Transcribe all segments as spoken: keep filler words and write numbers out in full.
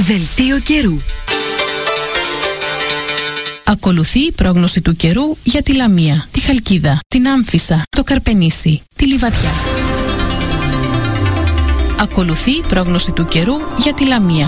Δελτίο καιρού. Ακολουθεί η πρόγνωση του καιρού για τη Λαμία, τη Χαλκίδα, την Άμφισσα, το Καρπενήσι, τη Λιβαδιά. Ακολουθεί η πρόγνωση του καιρού για τη Λαμία.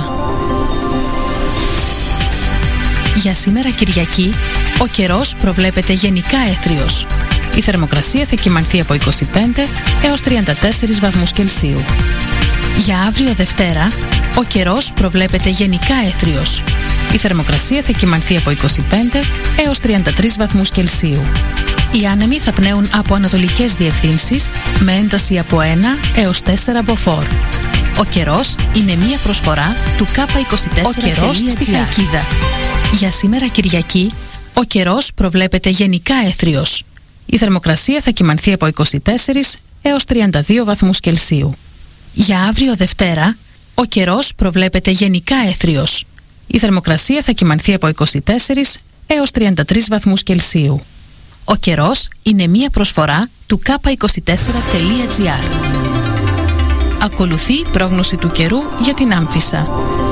Για σήμερα Κυριακή, ο καιρός προβλέπεται γενικά έθριος. Η θερμοκρασία θα κυμανθεί από είκοσι πέντε έως τριάντα τέσσερις βαθμούς Κελσίου. Για αύριο Δευτέρα, ο καιρός προβλέπεται γενικά έθριος. Η θερμοκρασία θα κυμανθεί από είκοσι πέντε έως τριάντα τρεις βαθμούς Κελσίου. Οι άνεμοι θα πνέουν από ανατολικές διευθύνσεις με ένταση από ένα έως τέσσερα μποφόρ. Ο καιρός είναι μία προσφορά του κάπα είκοσι τέσσερα. Ο καιρός στη Χαλκίδα. Για σήμερα Κυριακή, ο καιρός προβλέπεται γενικά έθριος. Η θερμοκρασία θα κυμανθεί από είκοσι τέσσερις έως τριάντα δύο βαθμούς Κελσίου. Για αύριο Δευτέρα, ο καιρός προβλέπεται γενικά έθριος. Η θερμοκρασία θα κυμανθεί από είκοσι τέσσερις έως τριάντα τρεις βαθμούς Κελσίου. Ο καιρός είναι μία προσφορά του κάπα είκοσι τέσσερα τελεία τζι άρ. Ακολουθεί η πρόγνωση του καιρού για την Άμφισσα.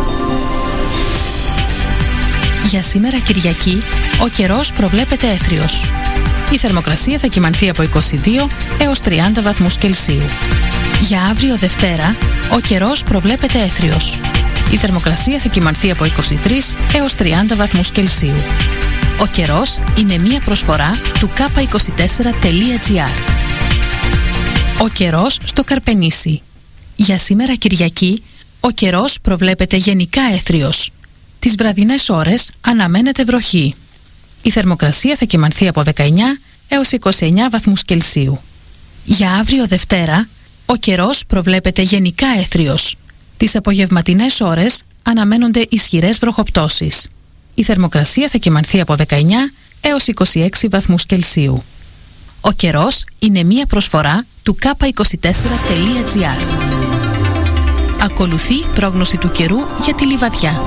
Για σήμερα Κυριακή, ο καιρός προβλέπεται έθριος. Η θερμοκρασία θα κυμανθεί από είκοσι δύο έως τριάντα βαθμούς Κελσίου. Για αύριο Δευτέρα, ο καιρός προβλέπεται έθριος. Η θερμοκρασία θα κυμανθεί από είκοσι τρεις έως τριάντα βαθμούς Κελσίου. Ο καιρός είναι μία προσφορά του κάπα είκοσι τέσσερα τελεία τζι άρ. Ο καιρός στο Καρπενήσι. Για σήμερα Κυριακή, ο καιρός προβλέπεται γενικά έθριος. Τις βραδινές ώρες αναμένεται βροχή. Η θερμοκρασία θα κυμανθεί από δεκαεννιά έως είκοσι εννιά βαθμούς Κελσίου. Για αύριο Δευτέρα, ο καιρός προβλέπεται γενικά έθριος. Τις απογευματινές ώρες αναμένονται ισχυρές βροχοπτώσεις. Η θερμοκρασία θα κυμανθεί από δεκαεννιά έως είκοσι έξι βαθμούς Κελσίου. Ο καιρός είναι μία προσφορά του κάπα είκοσι τέσσερα τελεία τζι άρ. Ακολουθεί πρόγνωση του καιρού για τη Λιβαδιά.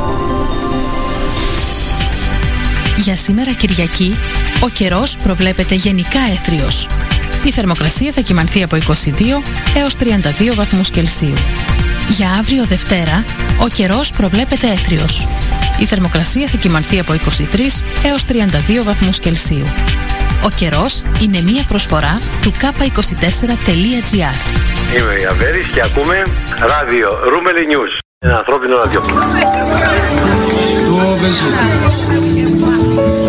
Για σήμερα Κυριακή, ο καιρός προβλέπεται γενικά έθριος. Η θερμοκρασία θα κυμανθεί από είκοσι δύο έως τριάντα δύο βαθμούς Κελσίου. Για αύριο Δευτέρα, ο καιρός προβλέπεται έθριος. Η θερμοκρασία θα κυμανθεί από είκοσι τρεις έως τριάντα δύο βαθμούς Κελσίου. Ο καιρός είναι μία προσφορά του κάπα είκοσι τέσσερα τελεία τζι άρ. Είμαι η Αβέρης και ακούμε ράδιο Ρούμελι News. Ένα ανθρώπινο ραδιόφωνο.